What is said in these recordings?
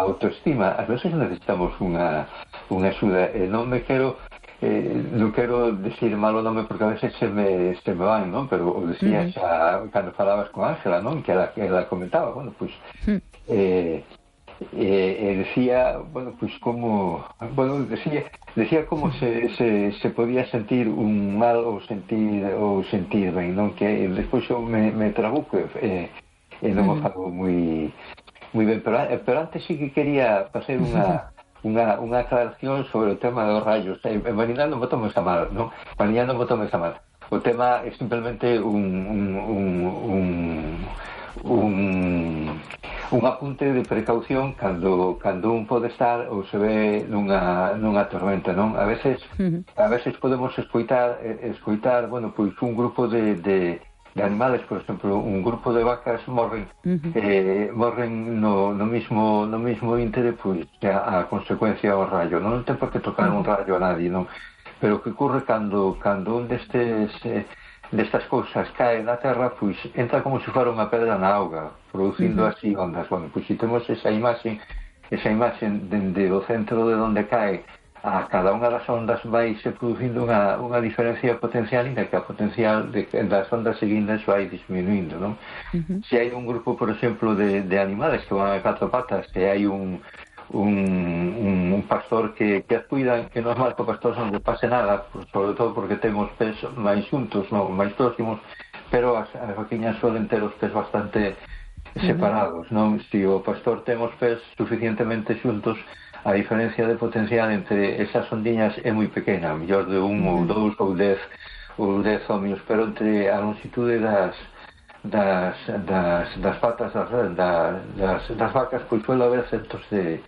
autoestima, ás veces necesitamos unha axuda, non quero decir malo nome porque a veces se me van, non? Pero o decía xa cando falabas con Ángela, non? Que ela comentaba, bueno, pois decía, bueno, pois como, bueno, decía como se podía sentir un mal ou sentir ben, non? Que despois eu me trabuco e non o fago moi ben, pero antes sí que quería facer unha aclaración sobre o tema dos rayos. Marina, non me tomes a mal, non? Marina, non me tomes a mal. O tema é simplemente un apunte de precaución cando un pode estar ou se ve nunha tormenta, non? A veces podemos escoitar, bueno, pois un grupo de animales, por exemplo, un grupo de vacas morren no mismo íntere, pois a consecuencia ao rayo. Non ten por que tocar un rayo a nadie, non? Pero o que ocurre cando un destas cousas cae na terra, pois entra como se fora unha pedra na auga, producindo así ondas. Bueno, pois se temos esa imaxe dende o centro de onde cae a cada unha das ondas vai se producindo unha diferencia potencial, e que a potencial das ondas seguintes vai disminuindo, non? Se hai un grupo, por exemplo, de animales que van a 4 patas, se hai un pastor que as cuidan, que non é mal que o pastor non lle pase nada, sobre todo porque ten os pés máis xuntos, non, máis próximos, pero as vaquiñas suelen ter os pés bastante separados, non? Se o pastor ten os pés suficientemente xuntos, a diferencia de potencial entre esas ondiñas é moi pequena, mellor de 1 ou 2 ou 10 ohmios, pero entre a longitude das patas das vacas, pois suele haber centos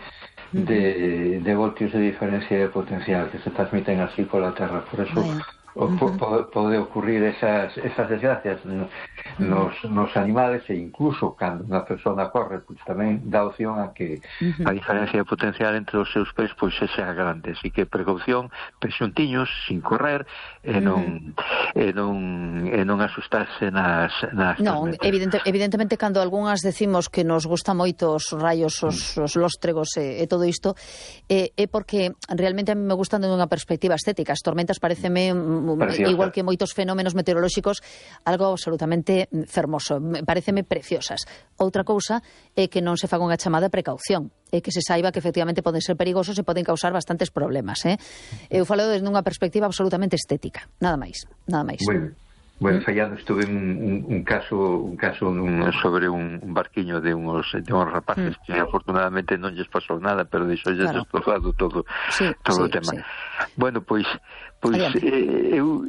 de voltios de diferencia de potencial que se transmiten así pola Terra. Por eso pode ocurrir esas desgracias nos animales, e incluso cando unha persona corre, pois tamén dá opción a que a diferencia de potencial entre os seus pés pois sea grande. Así que precaución, pés xuntiños, sin correr, e non asustarse nas non, evidentemente cando algunhas decimos que nos gusta moito os rayos, os lóstregos e todo isto, é porque realmente a mí me gustan dunha perspectiva estética. As tormentas pareceme igual que moitos fenómenos meteorolóxicos, algo absolutamente fermoso, pareceme preciosas. Outra cousa é que non se faga unha chamada de precaución, é que se saiba que efectivamente poden ser perigosos e poden causar bastantes problemas. Eu falo desde unha perspectiva absolutamente estética, nada máis. Bueno, fallando estuve en un caso sobre un barquiño de unos rapaces que afortunadamente non lles pasou nada, pero deixou destrozado todo o tema. Bueno, pois eu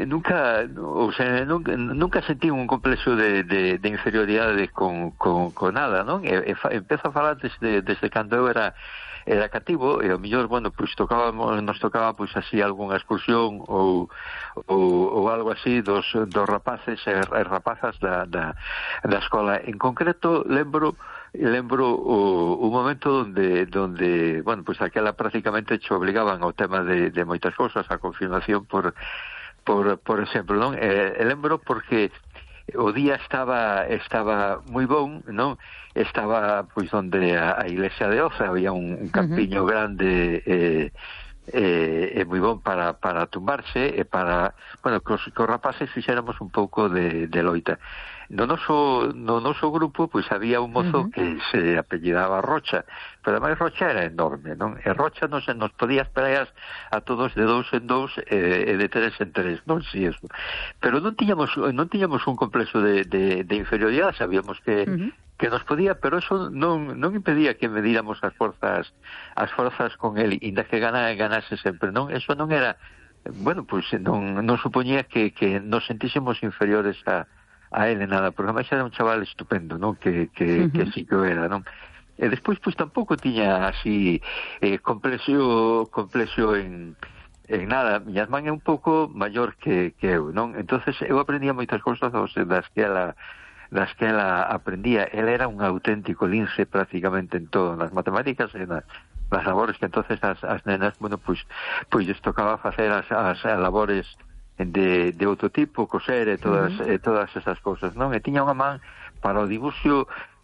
nunca sentí un complexo de inferioridade con nada, non? Empezo a falar desde cando eu era cativo, e ao mellor, bueno, pois nos tocaba pois así algunha excursión ou algo así dos rapaces e rapazas da escola. En concreto, lembro o momento donde bueno, pois aquela prácticamente che obligaban ao tema de moitas cousas, a confirmación por exemplo, non? Lembro porque o día estaba moi bon, non? Estaba pois onde a iglesia de Oza había un campiño grande e moi bon para tumbarse e para, bueno, que os rapaces fixéramos un pouco de loita. No noso grupo pois había un mozo que se apellidaba Rocha, pero ademais Rocha era enorme, non? E Rocha nos podía esperar a todos de 2 en 2 e de 3 en 3, non si eso. Pero non tiñamos un complexo de inferioridade, sabíamos que nos podía, pero eso non impedía que medíramos as forzas con el, inda que ganase sempre, non? Eso non era, bueno, pois non supoñía que nos sentísemos inferiores a ele nada, porque ademais era un chaval estupendo, non? Que sí que o era, non? E despois, pois tampouco tiña así complexo en nada. Miña irmán é un pouco maior que eu, non? Entonces eu aprendía moitas cousas das que ela aprendía. Ela era un auténtico lince prácticamente en todo, nas matemáticas e nas labores, que entonces as nenas, bueno, pois lles tocaba facer as labores de outro tipo, coser e todas esas cousas, non? E tiña unha man para o dibuixo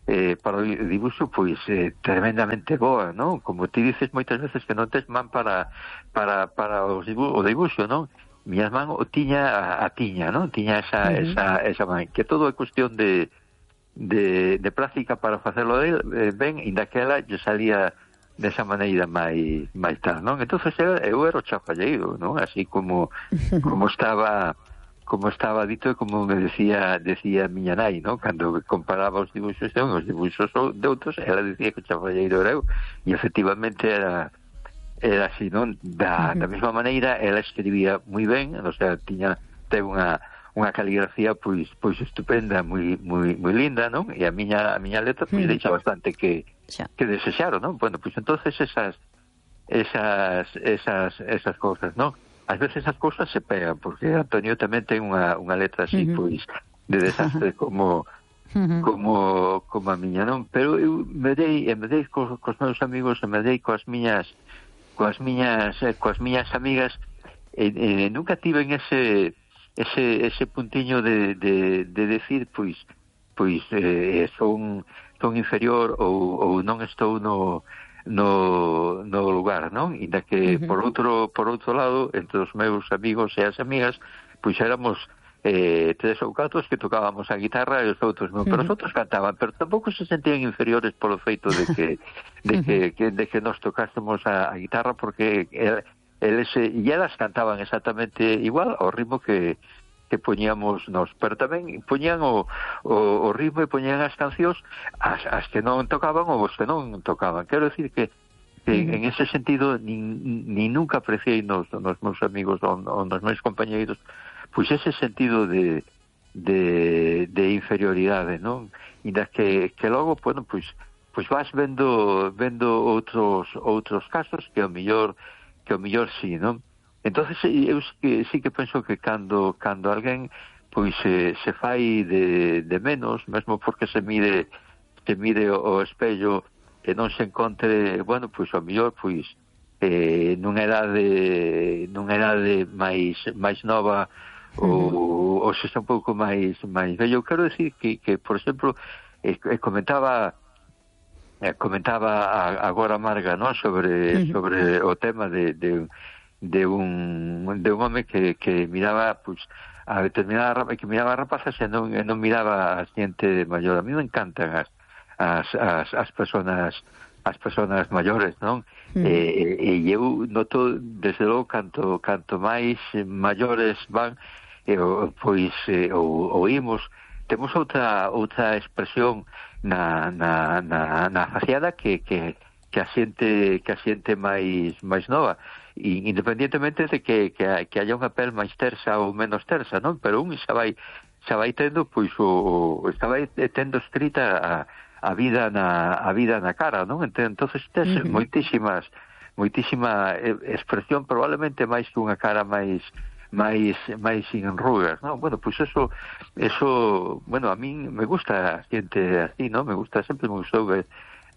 para o dibuixo, pois tremendamente boa, non? Como ti dices moitas veces que non tes man para o dibuixo, non? Miñas man o tiña a tiña, non? Tiña esa man, que todo é cuestión de práctica para facelo ben, inda que ela lle salía desa maneira máis tal, non? Entonces eu era o chapalleiro, non? Así como estaba dito e como me decía miña nai, non? Cando comparaba os dibuixos de de outros, ela decía que o chapalleiro era eu, e efectivamente era así, non? Da mesma maneira, ela escribía moi ben, o sea, ten unha caligrafía pois estupenda, moi linda, non? E a miña letra pois deixa bastante que desexar, non? Bueno, pois entonces esas cousas, non? Ás veces as cousas se pegan, porque Antonio tamén ten unha letra así, pois, de desastre como a miña, non? Pero eu me dei cos meus amigos, e me dei coas miñas amigas, e nunca tiven ese puntiño de decir, pois son inferior ou non estou no lugar, non? Inda que por outro lado, entre os meus amigos e as amigas, pois éramos 3 ou 4 que tocábamos a guitarra e os outros non, pero os outros cantaban, pero tampouco se sentían inferiores polo feito de que nos tocásemos a guitarra, porque eles e elas cantaban exactamente igual ao ritmo que poñíamos nós, pero tamén poñían o ritmo e poñían as cancións as que non tocaban ou os que non tocaban. Quero decir que en ese sentido ni nunca apreciei nos meus amigos ou nos meus compañeiros pois ese sentido de inferioridade, non? E da que logo, bueno, pois vas vendo outros casos que ao mellor sí, non? Entonces eu sí que penso que cando alguén pois se fai de menos, mesmo porque se mide o espello e non se encontre, bueno, pois ao mellor pois nunha idade máis nova ou se está un pouco máis vello. Eu quero decir que por exemplo, comentaba agora Marga, non? Sobre o tema de un home que miraba pois a determinada que miraba rapazas e non miraba a xente maior. A mí me encantan as personas maiores, non? E eu noto desde logo canto máis maiores van, pois oímos, temos outra expresión na faciada que a xente máis nova, independientemente de que haya unha pel máis tersa ou menos tersa, non? Pero un xa vai tendo pois xa vai tendo escrita a vida na cara, non? Entonces tes moitísima expresión, probablemente máis que unha cara máis sin enrugas, non? Bueno, pois eso, bueno, a min me gusta a xente así, non? Sempre me gustou ver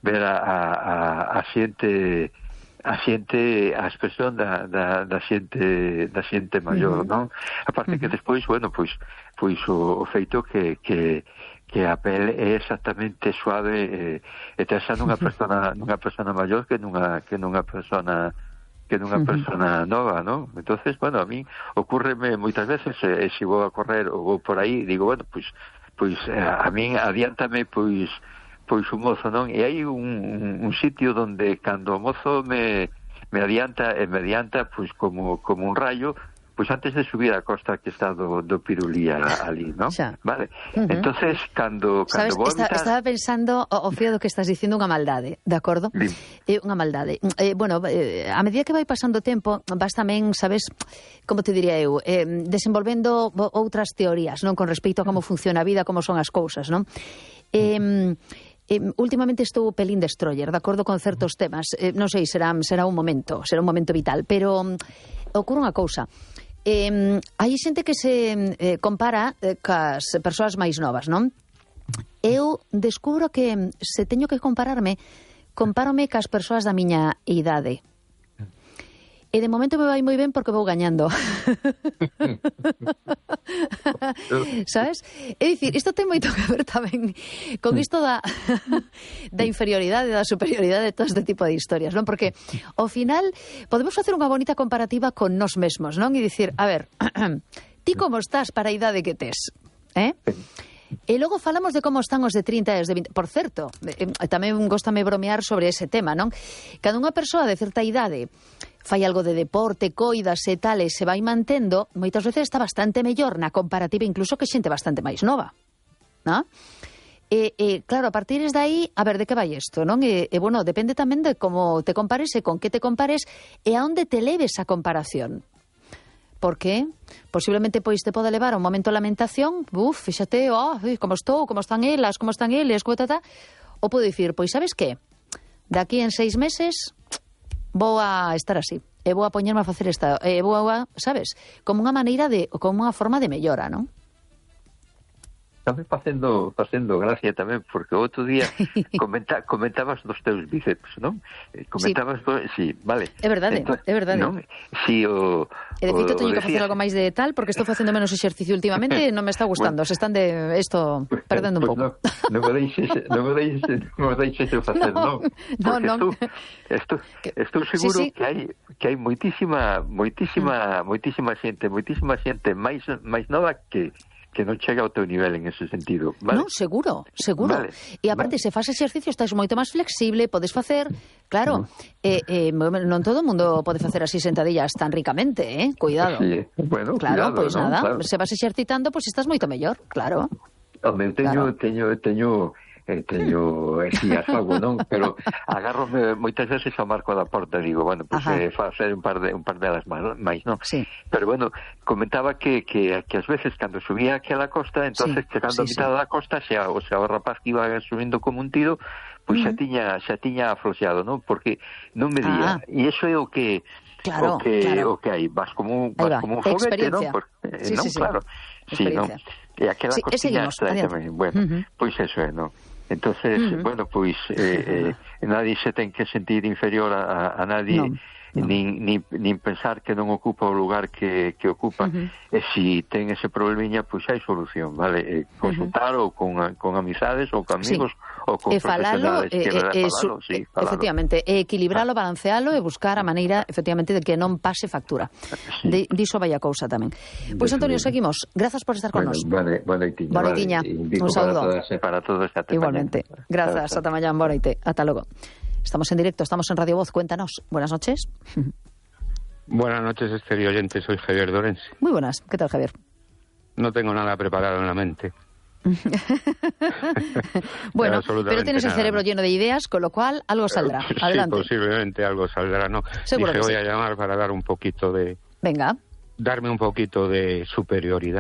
a xente, a expresión da xente maior, non? Aparte que despois, bueno, pois o feito que a pel é exactamente suave e tersa nunha persona maior que nunha persona nova, non? Entonces, bueno, a mí ocúrreme moitas veces, se vou a correr ou vou por aí, digo, bueno, pois a min adiántame pois o mozo, non? E hai un sitio donde cando o mozo me adianta pois como un rayo, pois antes de subir a costa que está do Pirulí ali, non? Vale. Entonces, cando vou estaba pensando o fío do que estás dicindo unha maldade, de acordo? Unha maldade. Bueno, a medida que vai pasando o tempo, vas tamén, sabes, como te diría eu, desenvolvendo outras teorías, non? Con respecto a como funciona a vida, como son as cousas, non? Últimamente estou pelín destroyer, de acordo con certos temas. Non sei, será un momento vital, pero ocorre unha cousa. Hai xente que se compara cas persoas máis novas, non? Eu descubro que se teño que compárome cas persoas da miña idade. E de momento me vai moi ben porque vou gañando. Sabes? É dicir, isto ten moito que ver tamén con isto da inferioridade, da superioridade de todo este tipo de historias, non? Porque, ao final, podemos facer unha bonita comparativa con nós mesmos, non? E dicir, a ver, ti como estás para a idade que tes? E logo falamos de como están os de 30 e os de 20. Por certo, tamén góstame bromear sobre ese tema, non? Cando unha persoa de certa idade fai algo de deporte, coidase e tal, e se vai mantendo, moitas veces está bastante mellor na comparativa incluso que xente bastante máis nova, non? Claro, a partir de aí, a ver, de que vai isto, non? Bueno, depende tamén de como te compares e con que te compares e a onde te leves a comparación. Porque posiblemente pois te pode levar a un momento de lamentación, fíxate, como estou, como están eles, ou pode dicir, pois sabes que, de aquí en 6 meses vou a estar así, e vou a poñerme a facer esta, vou a, sabes, como unha maneira de, como unha forma de mellora, non? Estame facendo gracia tamén, porque outro día comentabas dos teus bíceps, non? Comentabas, sí, vale. É verdade, é verdade. Non? Si o... E de feito teño que facer algo máis de tal, porque estou facendo menos exercicio últimamente e non me está gustando, se están de isto perdendo un pouco. Non me deixes eu facer, non? Non. Estou seguro que hai moitísima xente máis nova que non chega ao teu nivel en ese sentido, vale? Non, seguro. Vale, E aparte, se faz exercicio, estás moito máis flexible, podes facer, claro, non todo o mundo pode facer así sentadillas tan ricamente, cuidado. Sí, bueno, claro, cuidado, pois ¿no? nada, Claro. se vas exercitando, pois estás moito mellor, claro. Home, teño fago, non? Pero agárrome moitas veces ao marco da porta, digo, bueno, pois facer un par de elas máis, non? Sí. Pero bueno, comentaba que ás veces cando subía aquela costa, entonces chegando a mitad da costa, o rapaz que iba subindo como un tiro, pois xa tiña afloxeado, non? Porque non medía. E iso é o que claro. o que hai, vas como un foguete, non? Claro. Sí, non? E aquela costinha tamén, bueno, pois eso é, non? Entonces, bueno, pois nadie se ten que sentir inferior a nadie, nin pensar que non ocupa o lugar que ocupa. E si ten ese problemiña, pois hai solución, vale? Consultar ou con amizades ou con amigos ou con profesionales que falalo, falalo. Efectivamente, equilibralo, balancealo e buscar a maneira, efectivamente, de que non pase factura. Diso vai a cousa tamén. Pois, Antonio, seguimos. Grazas por estar con nos. Boneitiña. Un saúdo. Para todos. Igualmente. Grazas, ata mañán, boneite. Ata logo. Estamos en directo, estamos en Radio Voz. Cuéntanos. Buenas noches. Buenas noches, exterior oyente. Soy Javier Dorense. Muy buenas. ¿Qué tal, Javier? No tengo nada preparado en la mente. Bueno, pero tienes el cerebro lleno de ideas, con lo cual algo saldrá. Adelante. Sí, posiblemente algo saldrá, ¿no? Seguro Dije, que voy a llamar para dar un poquito de... Venga. Darme un poquito de superioridad.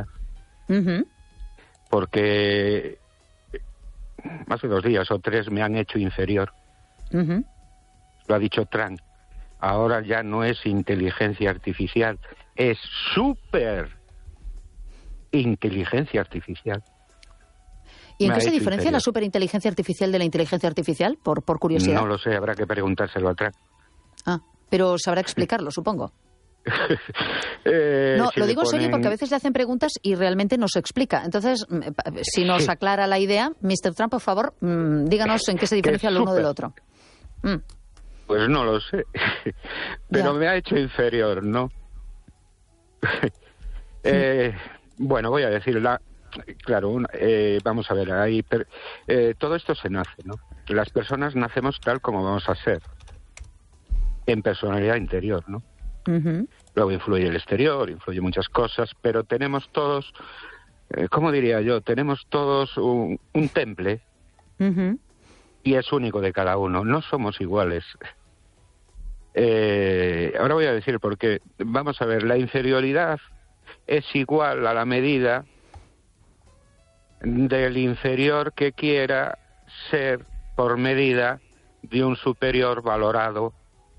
Porque hace 2 días o 3 me han hecho inferior. Lo ha dicho Trump. Ahora ya no es inteligencia artificial, es super inteligencia artificial. ¿Y en qué se diferencia la superinteligencia artificial de la inteligencia artificial? Por curiosidad. No lo sé, habrá que preguntárselo a Trump. Pero sabrá explicarlo, supongo. No, lo digo en serio porque a veces le hacen preguntas y realmente no se explica. Entonces, si nos aclara la idea, Mr. Trump, por favor, díganos en qué se diferencia el uno del otro. Pues no lo sé, pero me ha hecho inferior, ¿no? Bueno, voy a decirla, claro, vamos a ver, todo esto se nace, ¿no? Las personas nacemos tal como vamos a ser, en personalidad interior, ¿no? Luego influye el exterior, influye muchas cosas, pero tenemos todos, ¿cómo diría yo? Tenemos todos un temple. Y es único de cada uno, no somos iguales. Ahora voy a decir por qué. Vamos a ver, la inferioridad es igual a la medida del inferior que quiera ser por medida de un superior valorado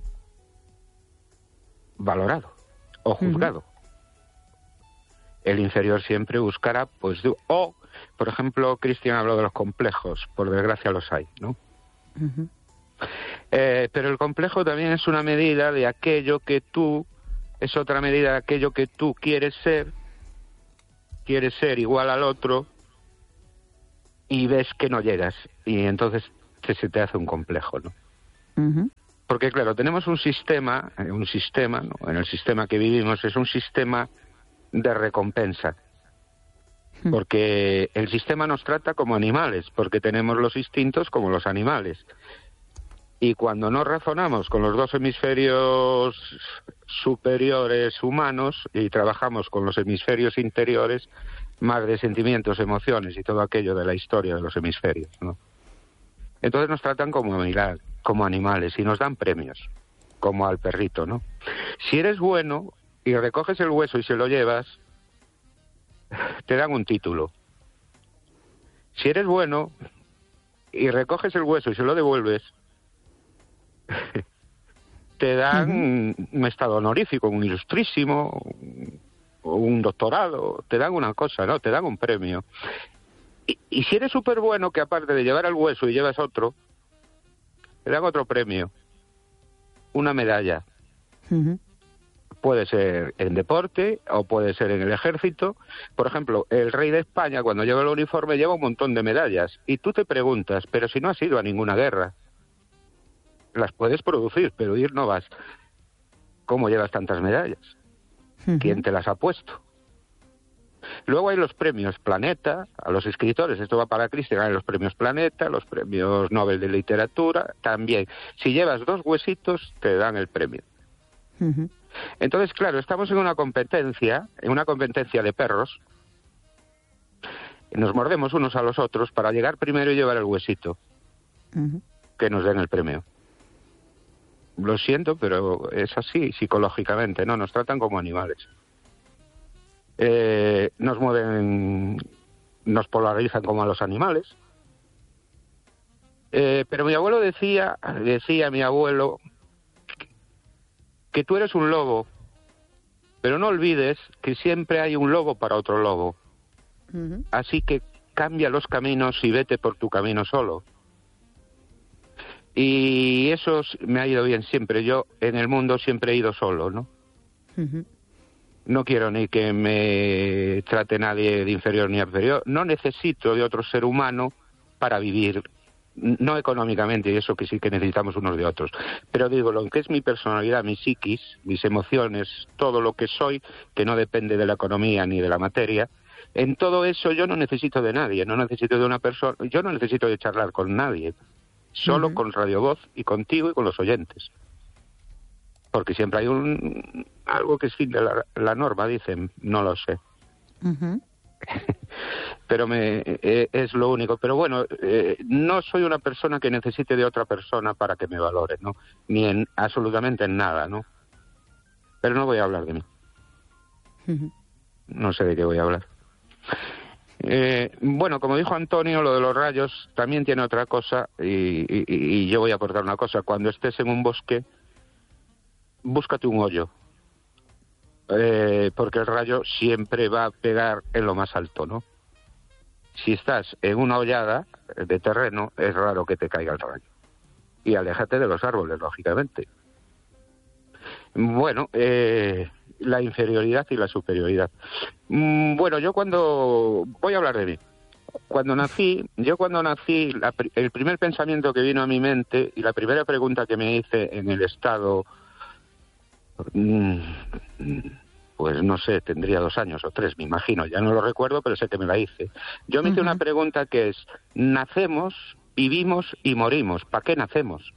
o juzgado. El inferior siempre buscará, pues, por ejemplo, Cristian habló de los complejos, por desgracia los hay, ¿no? Pero el complejo también es una medida de aquello que tú es otra medida de aquello que tú quieres ser igual al otro y ves que no llegas y entonces se te hace un complejo, ¿no? Uh-huh. Porque claro, tenemos un sistema, ¿no? En el sistema que vivimos es un sistema de recompensa. Porque el sistema nos trata como animales, porque tenemos los instintos como los animales. Y cuando no razonamos con los dos hemisferios superiores humanos y trabajamos con los hemisferios interiores, más de sentimientos, emociones y todo aquello de la historia de los hemisferios, ¿no? Entonces nos tratan como animales y nos dan premios, como al perrito, ¿no? Si eres bueno y recoges el hueso y se lo llevas, te dan un título. Si eres bueno y recoges el hueso y se lo devuelves, te dan un estado honorífico, un ilustrísimo, o un doctorado, te dan una cosa, ¿no? Te dan un premio. Y si eres súper bueno, que aparte de llevar el hueso y llevas otro, te dan otro premio, una medalla. Uh-huh. Puede ser en deporte o puede ser en el ejército. Por ejemplo, el rey de España, cuando lleva el uniforme, lleva un montón de medallas. Y tú te preguntas, pero si no has ido a ninguna guerra, las puedes producir, pero ir no vas. ¿Cómo llevas tantas medallas? Uh-huh. ¿Quién te las ha puesto? Luego hay los premios Planeta, a los escritores, esto va para Christian, hay los premios Planeta, los premios Nobel de Literatura, también. Si llevas 2 huesitos, te dan el premio. Uh-huh. Entonces, claro, estamos en una competencia de perros, y nos mordemos unos a los otros para llegar primero y llevar el huesito, uh-huh, que nos den el premio. Lo siento, pero es así psicológicamente, ¿no? Nos tratan como animales. Nos mueven, nos polarizan como a los animales. Pero mi abuelo decía mi abuelo, que tú eres un lobo, pero no olvides que siempre hay un lobo para otro lobo. Uh-huh. Así que cambia los caminos y vete por tu camino solo. Y eso me ha ido bien siempre. Yo en el mundo siempre he ido solo, ¿no? Uh-huh. No quiero ni que me trate nadie de inferior ni inferior. No necesito de otro ser humano para vivir, no económicamente, y eso que sí que necesitamos unos de otros. Pero digo, lo que es mi personalidad, mi psiquis, mis emociones, todo lo que soy, que no depende de la economía ni de la materia, en todo eso yo no necesito de nadie, no necesito de una persona, yo no necesito de charlar con nadie, solo uh-huh, con Radio Voz y contigo y con los oyentes. Porque siempre hay algo que es fin de la norma, dicen, no lo sé. Uh-huh. Pero es lo único. Pero bueno, no soy una persona que necesite de otra persona para que me valore, ¿no? Ni absolutamente en nada, ¿no? Pero no voy a hablar de mí. Uh-huh. No sé de qué voy a hablar. Bueno, como dijo Antonio, lo de los rayos también tiene otra cosa y yo voy a aportar una cosa. Cuando estés en un bosque, búscate un hoyo, porque el rayo siempre va a pegar en lo más alto, ¿no? Si estás en una hollada de terreno, es raro que te caiga el rayo. Y aléjate de los árboles, lógicamente. Bueno, la inferioridad y la superioridad. Bueno, voy a hablar de mí. Cuando nací, el primer pensamiento que vino a mi mente y la primera pregunta que me hice en el estado, pues no sé, tendría 2 años o 3, me imagino, ya no lo recuerdo, pero sé que me la hice. Yo me hice una pregunta que es, nacemos, vivimos y morimos, ¿para qué nacemos?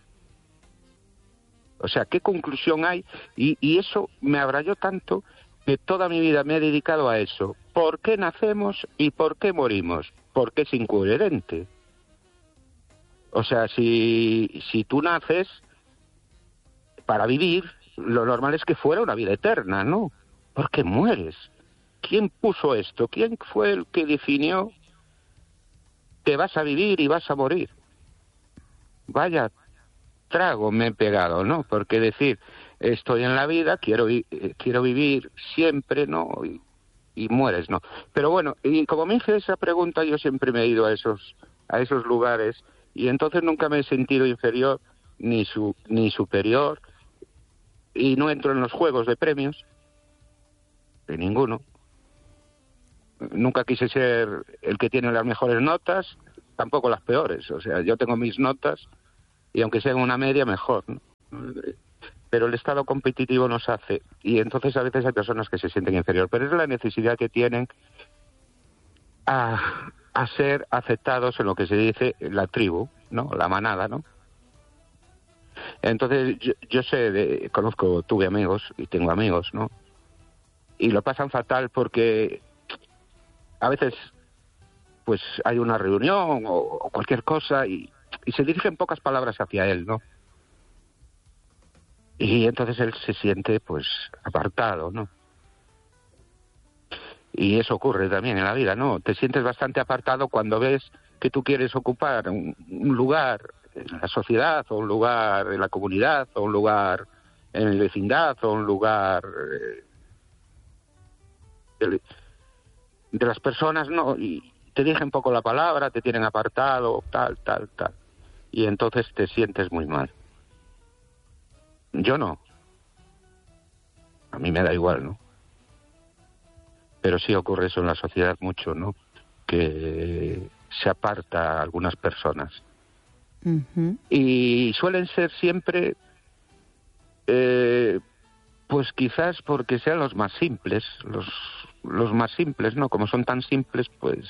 O sea, ¿qué conclusión hay? Y eso me abrayó tanto que toda mi vida me he dedicado a eso. ¿Por qué nacemos y por qué morimos? Porque es incoherente. O sea, si tú naces para vivir, lo normal es que fuera una vida eterna, ¿no? ¿Por qué mueres? ¿Quién puso esto? ¿Quién fue el que definió que vas a vivir y vas a morir? Vaya trago me he pegado, ¿no? Porque decir, estoy en la vida, quiero vivir siempre, ¿no? Y mueres, ¿no? Pero bueno, y como me hice esa pregunta, yo siempre me he ido a esos lugares y entonces nunca me he sentido inferior ni superior y no entro en los juegos de premios ninguno. Nunca quise ser el que tiene las mejores notas, tampoco las peores. O sea, yo tengo mis notas y aunque sea una media, mejor, ¿no? Pero el estado competitivo nos hace, y entonces a veces hay personas que se sienten inferior, pero es la necesidad que tienen a ser aceptados en lo que se dice la tribu, ¿no? La manada, ¿no? Entonces yo sé, tuve amigos y tengo amigos, ¿no? Y lo pasan fatal porque a veces pues hay una reunión o cualquier cosa y se dirigen pocas palabras hacia él, ¿no? Y entonces él se siente pues apartado, ¿no? Y eso ocurre también en la vida, ¿no? Te sientes bastante apartado cuando ves que tú quieres ocupar un lugar en la sociedad, o un lugar en la comunidad, o un lugar en el vecindad, o un lugar de las personas, ¿no? Y te dirigen poco la palabra, te tienen apartado, tal. Y entonces te sientes muy mal. Yo no. A mí me da igual, ¿no? Pero sí ocurre eso en la sociedad mucho, ¿no? Que se aparta a algunas personas. Uh-huh. Y suelen ser siempre, pues quizás porque sean los más simples, los más simples, ¿no? Como son tan simples, pues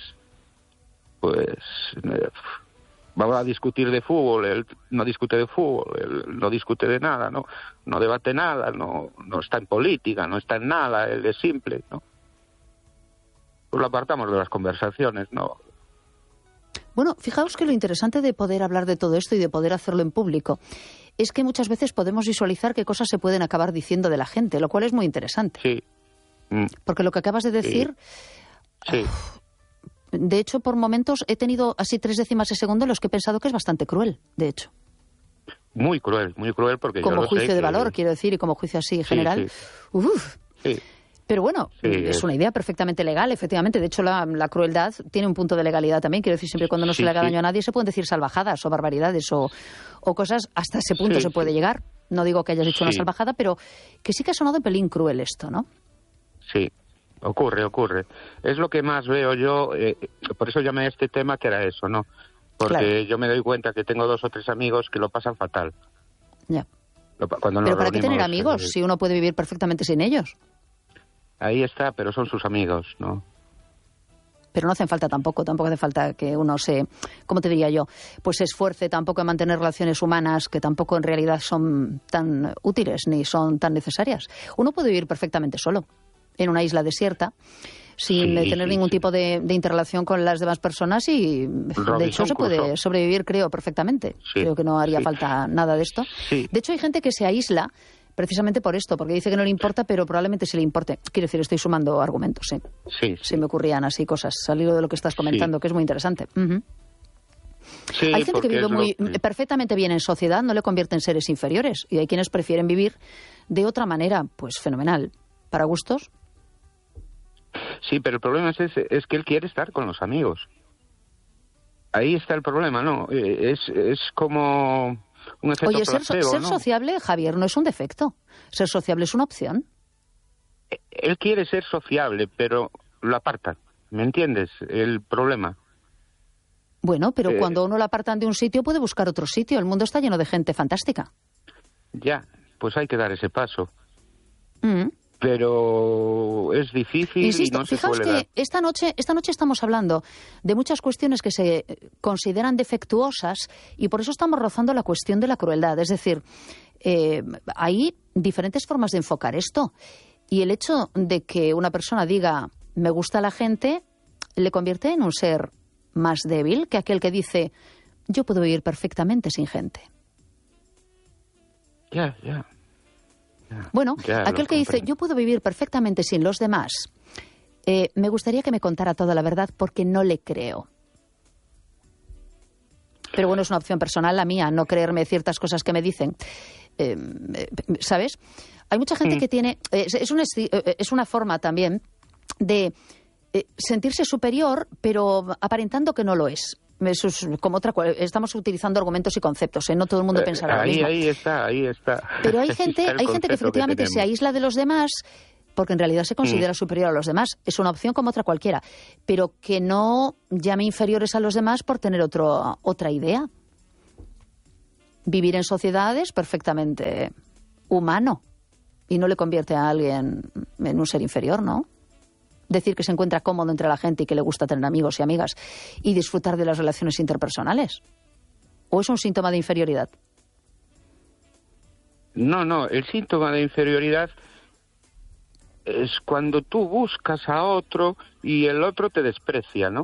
vamos a discutir de fútbol, él no discute de fútbol, él no discute de nada, no debate nada, no está en política, no está en nada, él es simple, ¿no? Pues lo apartamos de las conversaciones, ¿no? Bueno, fijaos que lo interesante de poder hablar de todo esto y de poder hacerlo en público es que muchas veces podemos visualizar qué cosas se pueden acabar diciendo de la gente, lo cual es muy interesante. Sí. Porque lo que acabas de decir... Sí. De hecho, por momentos he tenido así 3 décimas de segundo en los que he pensado que es bastante cruel, de hecho. Muy cruel porque como yo lo juicio sé de valor, quiero decir, y como juicio así general. Sí. Uf. Sí. Pero bueno, es una idea perfectamente legal, efectivamente. De hecho, la crueldad tiene un punto de legalidad también. Quiero decir, siempre y cuando no se le haga daño a nadie, se pueden decir salvajadas o barbaridades o cosas. Hasta ese punto se puede llegar. No digo que hayas dicho una salvajada, pero que sí que ha sonado de pelín cruel esto, ¿no? Sí, ocurre. Es lo que más veo yo. Por eso llamé a este tema, que era eso, ¿no? Porque yo me doy cuenta que tengo 2 o 3 amigos que lo pasan fatal. Ya. Pero ¿para qué tener amigos si uno puede vivir perfectamente sin ellos? Ahí está, pero son sus amigos, ¿no? Pero no hacen falta tampoco hace falta que uno ¿cómo te diría yo? Pues se esfuerce tampoco en mantener relaciones humanas que tampoco en realidad son tan útiles ni son tan necesarias. Uno puede vivir perfectamente solo, en una isla desierta, sin tener ningún tipo de interrelación con las demás personas y de hecho se puede sobrevivir, creo, perfectamente. Creo que no haría falta nada de esto. De hecho, hay gente que se aísla precisamente por esto, porque dice que no le importa, pero probablemente sí le importe. Quiero decir, estoy sumando argumentos, Se me ocurrían así cosas, salido de lo que estás comentando, que es muy interesante. Uh-huh. Hay gente que vive perfectamente bien en sociedad, no le convierte en seres inferiores, y hay quienes prefieren vivir de otra manera, pues fenomenal. ¿Para gustos? Sí, pero el problema es que él quiere estar con los amigos. Ahí está el problema, ¿no? Es como un efecto placebo, ser sociable, Javier, no es un defecto. Ser sociable es una opción. Él quiere ser sociable, pero lo apartan. ¿Me entiendes? El problema. Bueno, pero cuando uno lo apartan de un sitio puede buscar otro sitio. El mundo está lleno de gente fantástica. Ya, pues hay que dar ese paso. Pero es difícil. Insisto, y no se fijaos suele dar. Que esta noche estamos hablando de muchas cuestiones que se consideran defectuosas y por eso estamos rozando la cuestión de la crueldad. Es decir, hay diferentes formas de enfocar esto. Y el hecho de que una persona diga me gusta la gente le convierte en un ser más débil que aquel que dice yo puedo vivir perfectamente sin gente. Ya. Bueno, aquel que dice, yo puedo vivir perfectamente sin los demás, me gustaría que me contara toda la verdad porque no le creo. Pero bueno, es una opción personal la mía, no creerme ciertas cosas que me dicen. ¿Sabes? Hay mucha gente que tiene... Es una forma también de sentirse superior, pero aparentando que no lo es. Eso es como estamos utilizando argumentos y conceptos, no todo el mundo pensará lo mismo. Ahí está. Pero hay gente que efectivamente se aísla de los demás porque en realidad se considera superior a los demás. Es una opción como otra cualquiera, pero que no llame inferiores a los demás por tener otra idea. Vivir en sociedad es perfectamente humano y no le convierte a alguien en un ser inferior, ¿no? Decir que se encuentra cómodo entre la gente y que le gusta tener amigos y amigas y disfrutar de las relaciones interpersonales. ¿O es un síntoma de inferioridad? No, el síntoma de inferioridad es cuando tú buscas a otro y el otro te desprecia, ¿no?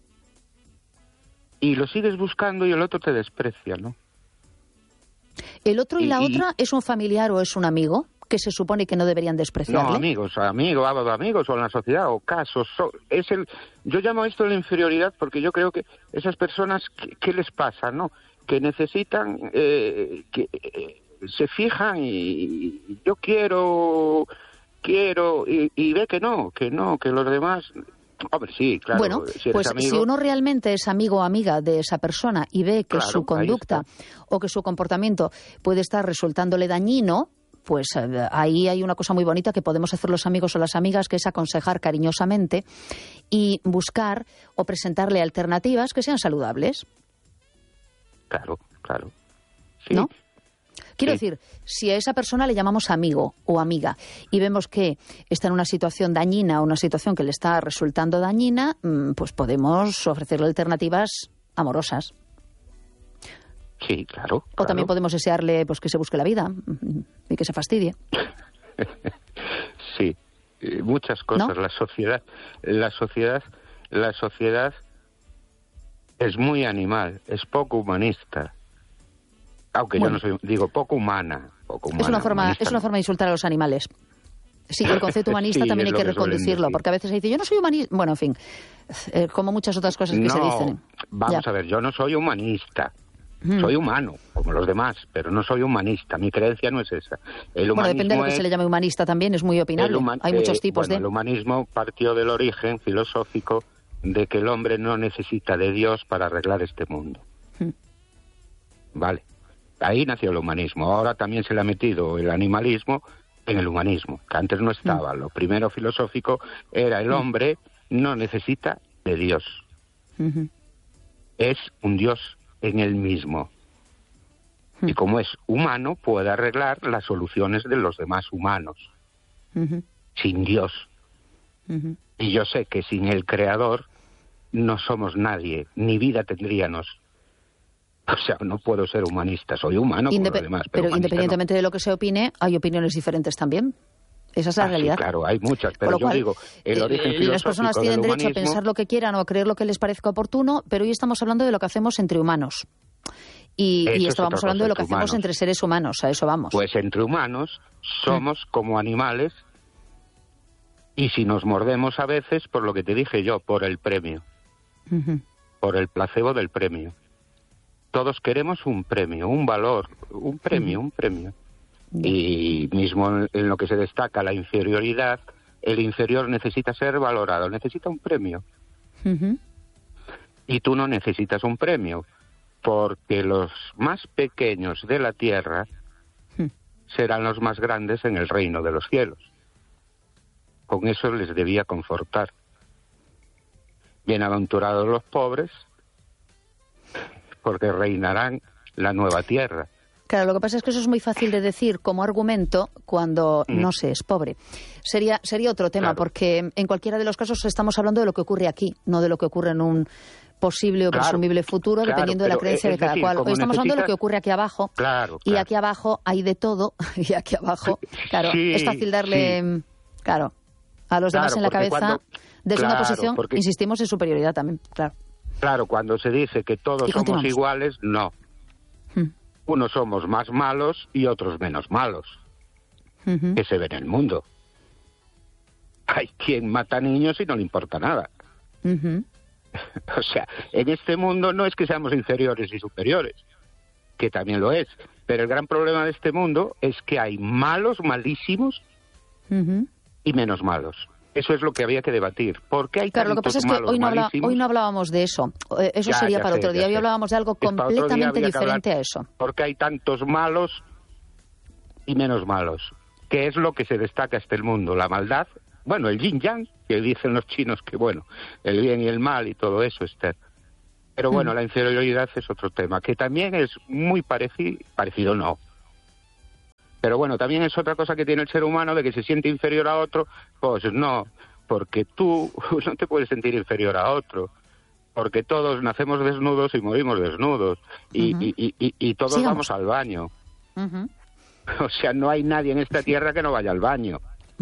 Y lo sigues buscando y el otro te desprecia, ¿no? ¿El otro y la otra es un familiar o es un amigo que se supone que no deberían despreciarle? No, amigos o en la sociedad o casos. Yo llamo esto la inferioridad porque yo creo que esas personas, ¿qué les pasa, no? Que necesitan, se fijan y yo quiero y ve que los demás... Hombre, sí, claro. Bueno, si pues amigo, si uno realmente es amigo o amiga de esa persona y ve que su conducta o que su comportamiento puede estar resultándole dañino, pues ahí hay una cosa muy bonita que podemos hacer los amigos o las amigas, que es aconsejar cariñosamente y buscar o presentarle alternativas que sean saludables. Claro. Sí. ¿No? Quiero decir, si a esa persona le llamamos amigo o amiga y vemos que está en una situación dañina o una situación que le está resultando dañina, pues podemos ofrecerle alternativas amorosas. Sí, claro. O también podemos desearle pues que se busque la vida y que se fastidie. Sí, muchas cosas. ¿No? La sociedad es muy animal, es poco humanista. Aunque yo no soy, digo, poco humana. Es una forma de insultar a los animales. Sí, el concepto humanista sí, también hay que reconducirlo, porque a veces se dice, yo no soy humanista. Bueno, en fin, como muchas otras cosas que se dicen. Vamos a ver, yo no soy humanista. Soy humano, como los demás, pero no soy humanista. Mi creencia no es esa. Bueno, depende de lo que se le llame humanista también, es muy opinable. Hay muchos tipos de... El humanismo partió del origen filosófico de que el hombre no necesita de Dios para arreglar este mundo. Vale. Ahí nació el humanismo. Ahora también se le ha metido el animalismo en el humanismo, que antes no estaba. Lo primero filosófico era el hombre no necesita de Dios. Es un Dios en él mismo. Y como es humano, puede arreglar las soluciones de los demás humanos. Sin Dios. Y yo sé que sin el Creador no somos nadie, ni vida tendríamos. O sea, no puedo ser humanista, soy humano como los demás. Pero independientemente de lo que se opine, hay opiniones diferentes también. Esa es la realidad. Sí, claro, hay muchas, pero yo digo, el origen filosófico las personas tienen derecho humanismo, a pensar lo que quieran o a creer lo que les parezca oportuno, pero hoy estamos hablando de lo que hacemos entre humanos. Y estábamos hablando de lo que hacemos entre seres humanos, a eso vamos. Pues entre humanos somos como animales y si nos mordemos a veces, por lo que te dije yo, por el premio, por el placebo del premio. Todos queremos un premio, un valor, un premio. Y mismo en lo que se destaca la inferioridad, el inferior necesita ser valorado, necesita un premio. Y tú no necesitas un premio, porque los más pequeños de la tierra serán los más grandes en el reino de los cielos. Con eso les debía confortar. Bienaventurados los pobres, porque reinarán la nueva tierra. Claro, lo que pasa es que eso es muy fácil de decir como argumento cuando no se es pobre. Sería otro tema, porque en cualquiera de los casos estamos hablando de lo que ocurre aquí, no de lo que ocurre en un posible o presumible futuro, dependiendo de la creencia de cada cual. Hoy estamos hablando de lo que ocurre aquí abajo, y aquí abajo hay de todo, y aquí abajo, claro, es fácil darle, a los demás en la cabeza, desde una posición, insistimos, en superioridad también, claro. Claro, cuando se dice que todos somos iguales, no. Unos somos más malos y otros menos malos. Que se ve en el mundo. Hay quien mata niños y no le importa nada. O sea, en este mundo no es que seamos inferiores y superiores, que también lo es. Pero el gran problema de este mundo es que hay malos, malísimos y menos malos. Eso es lo que había que debatir. ¿Por qué hay tantos malos, malísimos? Claro, lo que pasa es que hoy no hablábamos de eso. Eso sería para otro día. Hoy hablábamos de algo completamente diferente a eso. ¿Por qué hay tantos malos y menos malos? que es lo que se destaca hasta el mundo, la maldad, bueno, el yin-yang, que dicen los chinos que, bueno, el bien y el mal y todo eso está. Pero bueno, la inferioridad es otro tema, que también es muy parecido no. Pero bueno, también es otra cosa que tiene el ser humano, de que se siente inferior a otro. Pues no, porque tú no te puedes sentir inferior a otro, porque todos nacemos desnudos y morimos desnudos, y todos vamos al baño. O sea, no hay nadie en esta tierra que no vaya al baño.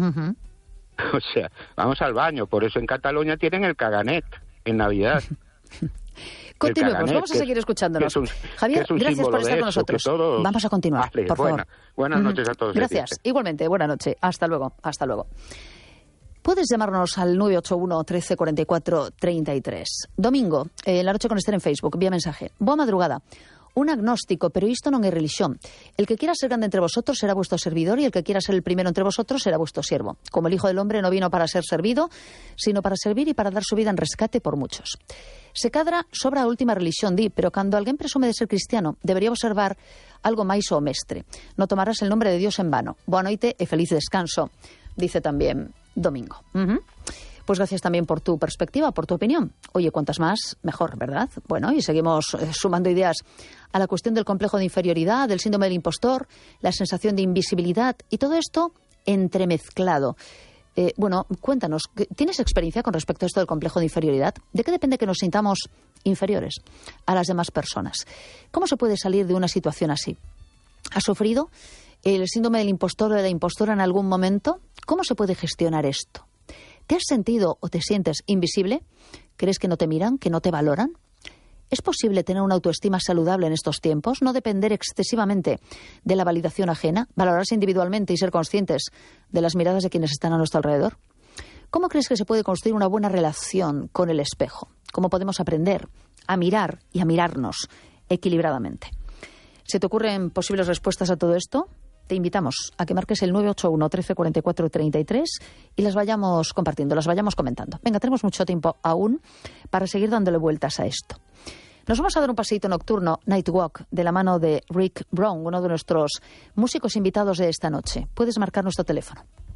O sea, vamos al baño. Por eso en Cataluña tienen el caganet en Navidad. Continuemos, vamos a seguir escuchándonos. Javier, gracias por estar con nosotros. Vamos a continuar, por favor. Buenas noches a todos. Gracias, igualmente, buena noche. Hasta luego, hasta luego. Puedes llamarnos al 981 13 44 33. Domingo, La Noche con Esther en Facebook, vía mensaje. Boa madrugada. Un agnóstico, pero isto non é religión. El que quiera ser grande entre vosotros será vuestro servidor, y el que quiera ser el primero entre vosotros será vuestro siervo. Como el Hijo del Hombre no vino para ser servido, sino para servir y para dar su vida en rescate por muchos. Se cadra sobra a última religión, di, pero cando alguén presume de ser cristiano, debería observar algo máis o mestre. No tomarás el nombre de Dios en vano. Boa noite e feliz descanso, dice también Domingo. Pues gracias también por tu perspectiva, por tu opinión. Oye, cuantas más, mejor, ¿verdad? Bueno, y seguimos sumando ideas a la cuestión del complejo de inferioridad, del síndrome del impostor, la sensación de invisibilidad y todo esto entremezclado. Bueno, cuéntanos, ¿tienes experiencia con respecto a esto del complejo de inferioridad? ¿De qué depende que nos sintamos inferiores a las demás personas? ¿Cómo se puede salir de una situación así? ¿Has sufrido el síndrome del impostor o de la impostora en algún momento? ¿Cómo se puede gestionar esto? ¿Te has sentido o te sientes invisible? ¿Crees que no te miran, que no te valoran? ¿Es posible tener una autoestima saludable en estos tiempos? ¿No depender excesivamente de la validación ajena? ¿Valorarse individualmente y ser conscientes de las miradas de quienes están a nuestro alrededor? ¿Cómo crees que se puede construir una buena relación con el espejo? ¿Cómo podemos aprender a mirar y a mirarnos equilibradamente? ¿Se te ocurren posibles respuestas a todo esto? Te invitamos a que marques el 981 13 44 33 y las vayamos compartiendo, las vayamos comentando. Venga, tenemos mucho tiempo aún para seguir dándole vueltas a esto. Nos vamos a dar un paseíto nocturno, Night Walk, de la mano de Rick Brown, uno de nuestros músicos invitados de esta noche. Puedes marcar nuestro teléfono.